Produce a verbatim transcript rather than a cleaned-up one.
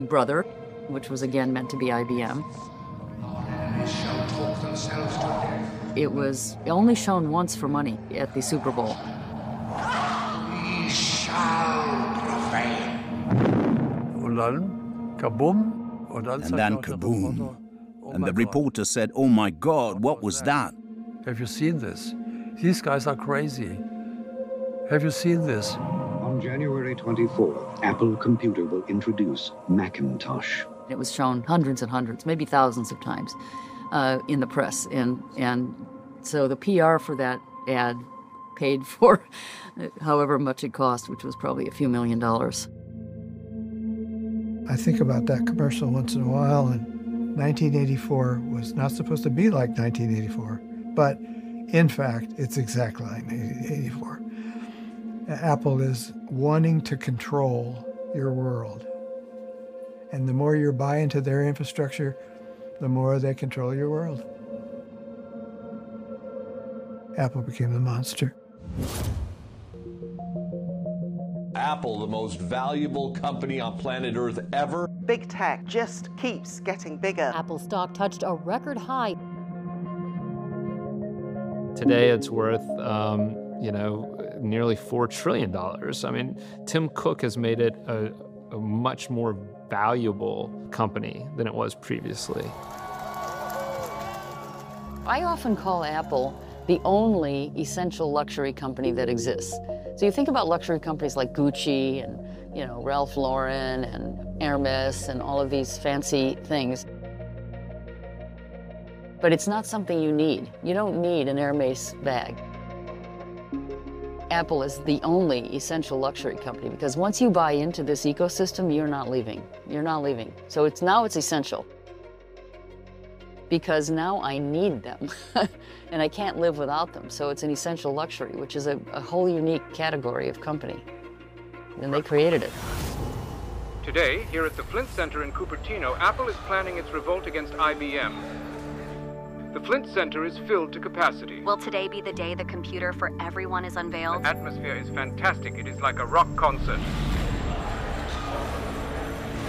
Brother, which was again meant to be I B M. Shall talk themselves to death. It was only shown once for money at the Super Bowl. We shall prevail. Und dann, kaboom. Und dann, And then kaboom. And the reporter said, "Oh my God, what was that?" Have you seen this? These guys are crazy. Have you seen this? On January twenty-fourth, Apple Computer will introduce Macintosh. It was shown hundreds and hundreds, maybe thousands of times uh, in the press. And, and so the P R for that ad paid for however much it cost, which was probably a few million dollars. I think about that commercial once in a while, and nineteen eighty-four was not supposed to be like nineteen eighty-four, but in fact, it's exactly like nineteen eighty-four. Apple is wanting to control your world. And the more you buy into their infrastructure, the more they control your world. Apple became the monster. Apple, the most valuable company on planet Earth ever. Big tech just keeps getting bigger. Apple stock touched a record high. Today it's worth, um, you know, nearly four trillion dollars. I mean, Tim Cook has made it a, a much more valuable company than it was previously. I often call Apple the only essential luxury company that exists. So you think about luxury companies like Gucci and, you know, Ralph Lauren and Hermes and all of these fancy things. But it's not something you need. You don't need an Hermes bag. Apple is the only essential luxury company because once you buy into this ecosystem, you're not leaving. You're not leaving. So it's now it's essential. Because now I need them and I can't live without them. So it's an essential luxury, which is a, a whole unique category of company. And they created it. Today, here at the Flint Center in Cupertino, Apple is planning its revolt against I B M. The Flint Center is filled to capacity. Will today be the day the computer for everyone is unveiled? The atmosphere is fantastic. It is like a rock concert.